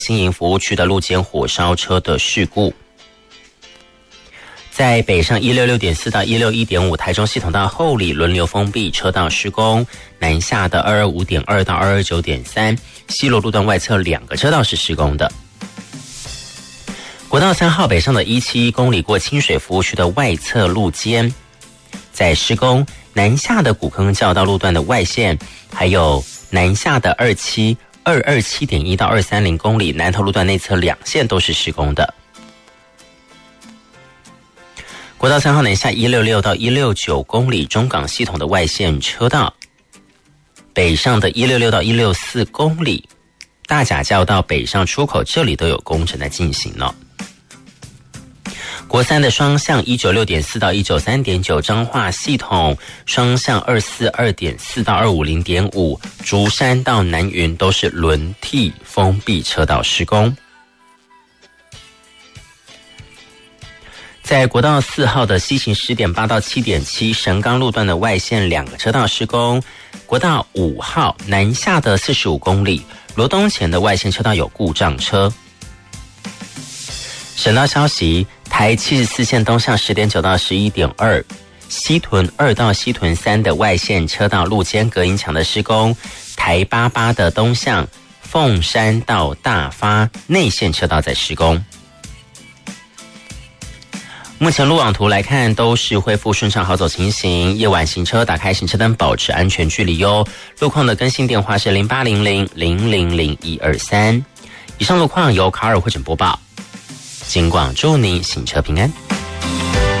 新营服务区的路肩火烧车的事故。在北上166.4到161.5台中系统道后里轮流封闭车道施工，南下的225.2到229.3西螺路段外侧2个车道是施工的。国道3号北上的171公里过清水服务区的外侧路肩在施工，南下的古坑教道路段的外线，还有南下的227.1到230公里南投路段内侧2线都是施工的。国道3号南下166到169公里中港系统的外线车道，北上的166到164公里大甲教到北上出口，这里都有工程在进行了。国3的双向196.4到193.9彰化系统，双向242.4到250.5竹山到南云都是轮替封闭车道施工。在国道4号的西行10.8到7.7神冈路段的外线2个车道施工，国道5号南下的45公里罗东前的外线车道有故障车。省道消息，台74线东向10.9到11.2西屯2到西屯3的外线车道路肩隔音墙的施工，台88的东向凤山到大发内线车道在施工。目前路网图来看都是恢复顺畅好走情形，夜晚行车打开行车灯保持安全距离哟。路况的更新电话是0800000123。以上路况由卡尔汇诊播报，警广祝您行车平安。